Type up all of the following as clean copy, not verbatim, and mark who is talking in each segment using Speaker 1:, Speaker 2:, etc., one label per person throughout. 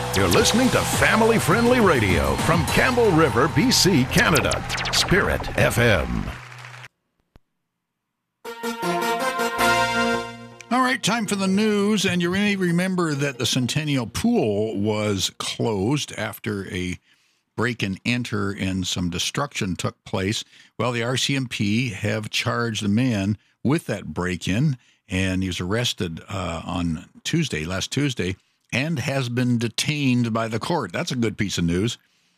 Speaker 1: You're listening to family-friendly radio from Campbell River, BC, Canada. Spirit FM.
Speaker 2: All right, time for the news. And you may remember that the Centennial Pool was closed after a break and enter and some destruction took place. Well, the RCMP have charged the man with that break-in, and he was arrested on last Tuesday, and has been detained by the court. That's a good piece of news.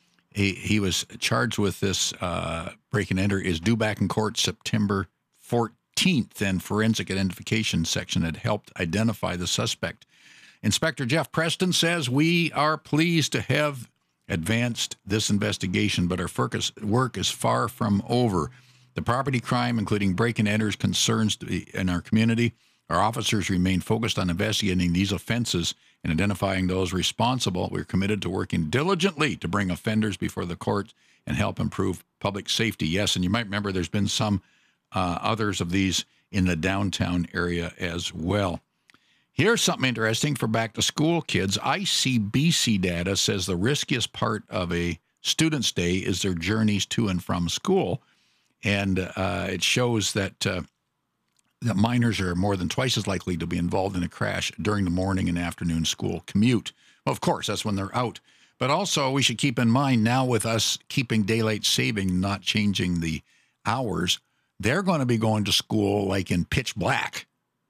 Speaker 2: He was charged with this break and enter, is due back in court September 14th, and forensic identification section had helped identify the suspect. Inspector Jeff Preston says, "We are pleased to have advanced this investigation, but our work is far from over. The property crime, including break and enters, concerns in our community. Our officers remain focused on investigating these offenses and identifying those responsible. We're committed to working diligently to bring offenders before the court and help improve public safety." Yes, and you might remember there's been some others of these in the downtown area as well. Here's something interesting for back-to-school kids. ICBC data says the riskiest part of a student's day is their journeys to and from school. And it shows that minors are more than twice as likely to be involved in a crash during the morning and afternoon school commute. Well, of course, that's when they're out. But also, we should keep in mind now with us keeping daylight saving, not changing the hours, they're going to be going to school like in pitch black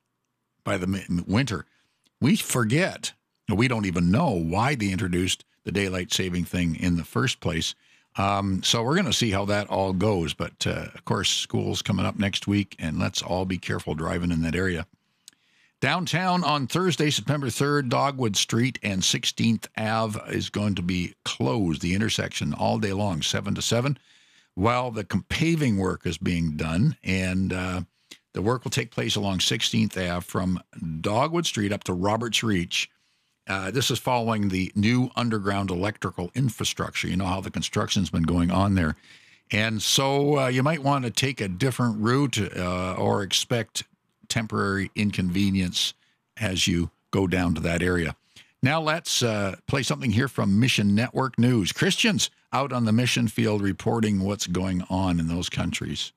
Speaker 2: by the winter. We forget, we don't even know why they introduced the daylight saving thing in the first place. So we're going to see how that all goes. But, of course, school's coming up next week, and let's all be careful driving in that area. Downtown on Thursday, September 3rd, Dogwood Street and 16th Ave is going to be closed, the intersection, all day long, 7 to 7, while the paving work is being done. And the work will take place along 16th Ave from Dogwood Street up to Roberts Reach. This is following the new underground electrical infrastructure. You know how the construction's been going on there. And so you might want to take a different route or expect temporary inconvenience as you go down to that area. Now let's play something here from Mission Network News. Christians out on the mission field reporting what's going on in those countries.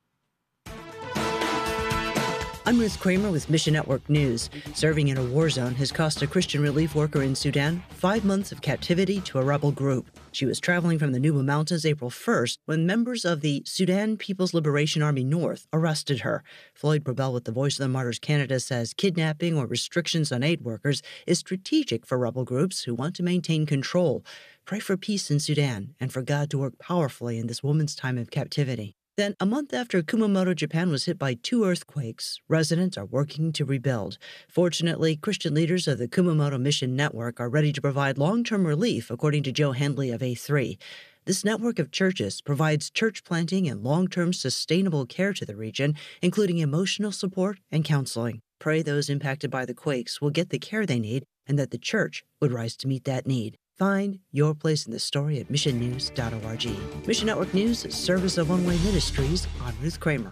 Speaker 3: I'm Ruth Kramer with Mission Network News. Serving in a war zone has cost a Christian relief worker in Sudan 5 months of captivity to a rebel group. She was traveling from the Nuba Mountains April 1st when members of the Sudan People's Liberation Army North arrested her. Floyd Brabell with the Voice of the Martyrs Canada says kidnapping or restrictions on aid workers is strategic for rebel groups who want to maintain control. Pray for peace in Sudan and for God to work powerfully in this woman's time of captivity. Then, a month after Kumamoto, Japan was hit by 2 earthquakes, residents are working to rebuild. Fortunately, Christian leaders of the Kumamoto Mission Network are ready to provide long-term relief, according to Joe Handley of A3. This network of churches provides church planting and long-term sustainable care to the region, including emotional support and counseling. Pray those impacted by the quakes will get the care they need and that the church would rise to meet that need. Find your place in the story at missionnews.org. Mission Network News is service of One Way Ministries. I'm Ruth Kramer.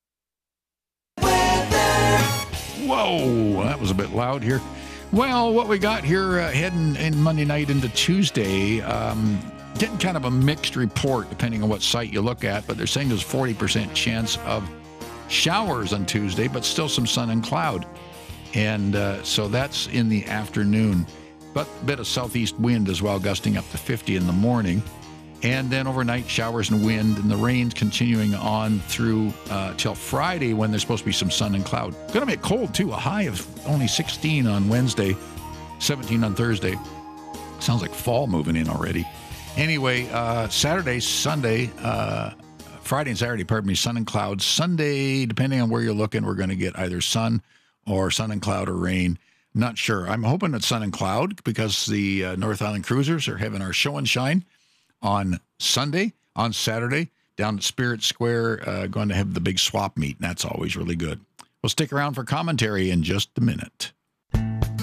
Speaker 2: Whoa, that was a bit loud here. Well, what we got here heading in Monday night into Tuesday, getting kind of a mixed report depending on what site you look at, but they're saying there's 40% chance of showers on Tuesday, but still some sun and cloud. And so that's in the afternoon. But a bit of southeast wind as well, gusting up to 50 in the morning. And then overnight, showers and wind, and the rain's continuing on through till Friday when there's supposed to be some sun and cloud. Going to be cold, too. A high of only 16 on Wednesday, 17 on Thursday. Sounds like fall moving in already. Anyway, Saturday, Sunday, Friday and Saturday, sun and clouds. Sunday, depending on where you're looking, we're going to get either sun and cloud or rain. Not sure. I'm hoping it's sun and cloud because the North Island Cruisers are having our show and shine on Sunday. On Saturday, down at Spirit Square, going to have the big swap meet, and that's always really good. We'll stick around for commentary in just a minute.